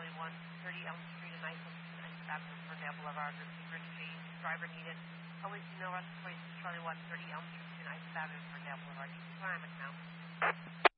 Charlie 1, 30 Elm Street and I-97 Ferndale Boulevard. Receiver exchange. Driver needed. Always email us, please, Charlie 1, 30 Elm Street and I-97 Ferndale Boulevard. Use the time account.